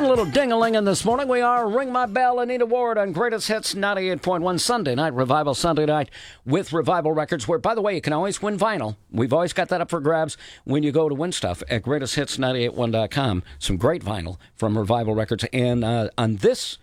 Doing a little ding-a-linging this morning. We are Ring My Bell, Anita Ward on Greatest Hits 98.1 Sunday Night Revival, Sunday night with Revival Records, where, by the way, you can always win vinyl. We've always got that up for grabs when you go to win stuff at greatesthits981.com. Some great vinyl from Revival Records. And on this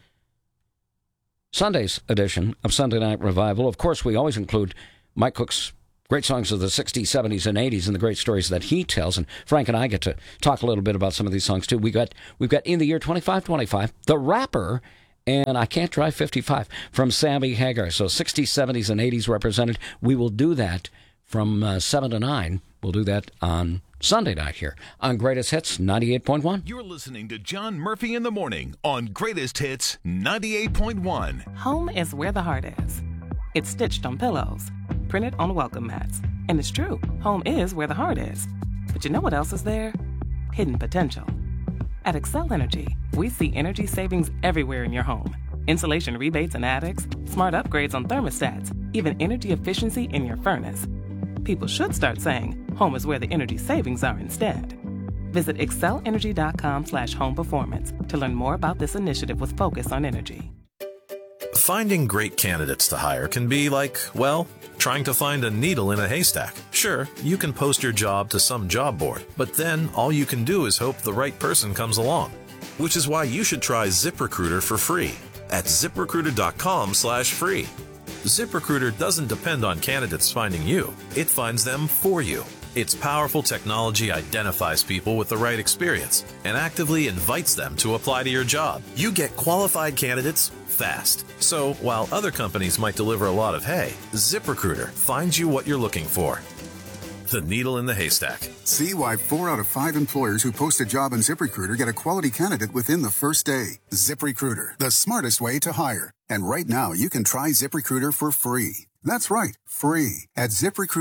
Sunday's edition of Sunday Night Revival, of course, we always include Mike Cook's great songs of the 60s, 70s, and 80s, and the great stories that he tells. And Frank and I get to talk a little bit about some of these songs, too. We've got In the Year 2525, The Rapper, and I Can't Drive 55 from Sammy Hagar. So 60s, 70s, and 80s represented. We will do that from 7 to 9. We'll do that on Sunday night here on Greatest Hits 98.1. You're listening to John Murphy in the Morning on Greatest Hits 98.1. Home is where the heart is. It's stitched on pillows, printed on welcome mats. And it's true, home is where the heart is. But you know what else is there? Hidden potential. At Excel Energy, we see energy savings everywhere in your home. Insulation rebates in attics, smart upgrades on thermostats, even energy efficiency in your furnace. People should start saying, home is where the energy savings are instead. Visit excelenergy.com/home performance to learn more about this initiative with focus on energy. Finding great candidates to hire can be like, well, trying to find a needle in a haystack. Sure, you can post your job to some job board, but then all you can do is hope the right person comes along. Which is why you should try ZipRecruiter for free at ZipRecruiter.com/free. ZipRecruiter doesn't depend on candidates finding you. It finds them for you. Its powerful technology identifies people with the right experience and actively invites them to apply to your job. You get qualified candidates fast. So while other companies might deliver a lot of hay, ZipRecruiter finds you what you're looking for. The needle in the haystack. See why 4 out of 5 employers who post a job on ZipRecruiter get a quality candidate within the first day. ZipRecruiter, the smartest way to hire. And right now, you can try ZipRecruiter for free. That's right, free at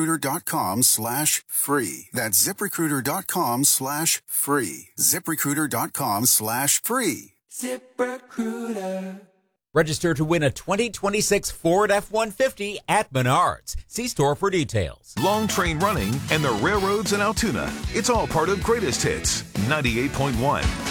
ZipRecruiter.com/free. That's ZipRecruiter.com/free. ZipRecruiter.com/free. ZipRecruiter. Register to win a 2026 Ford F-150 at Menards. See store for details. Long train running and the railroads in Altoona. It's all part of Greatest Hits 98.1.